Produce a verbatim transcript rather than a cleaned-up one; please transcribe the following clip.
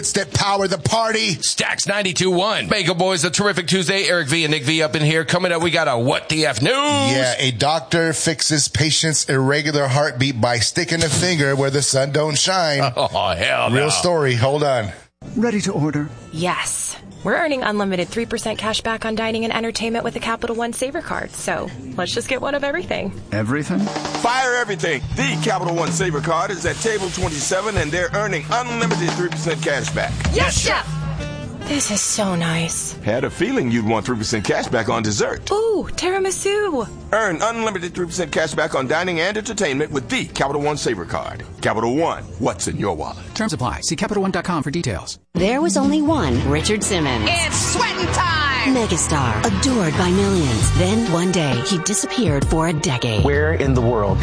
that power the party. Stacks ninety-two point one. Bagel Boys, a terrific Tuesday. Eric V and Nick V up in here. Coming up, we got a What the F News. Yeah, a doctor fixes patient's irregular heartbeat by sticking a finger where the sun don't shine. Oh, hell no. Real story. Hold on. Ready to order? Yes. We're earning unlimited three percent cash back on dining and entertainment with the Capital One Saver card. So let's just get one of everything. Everything? Fire everything. The Capital One Saver card is at table twenty-seven, and they're earning unlimited three percent cash back. Yes, Chef! This is so nice. Had a feeling you'd want three percent cash back on dessert. Ooh, tiramisu. Earn unlimited three percent cash back on dining and entertainment with the Capital One Saver card. Capital One, what's in your wallet? Terms apply. See Capital One dot com for details. There was only one Richard Simmons. It's sweating time! Megastar, adored by millions. Then, one day, he disappeared for a decade. Where in the world